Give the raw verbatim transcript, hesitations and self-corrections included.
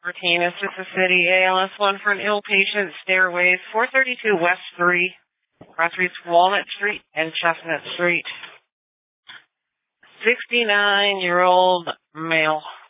Martinez, Mississippi, A L S one for an ill patient, stairways, four thirty-two West three, Crossroads, Walnut Street and Chestnut Street. sixty-nine-year-old male.